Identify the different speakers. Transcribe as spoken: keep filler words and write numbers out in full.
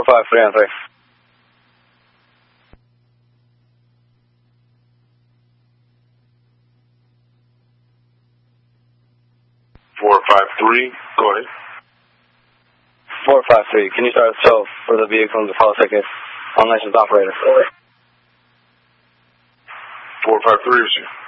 Speaker 1: four five three on three.
Speaker 2: four five three, go ahead.
Speaker 1: four five three, can you start a tow for the vehicle and the follow ticket on licensed operator?
Speaker 2: four five three is you.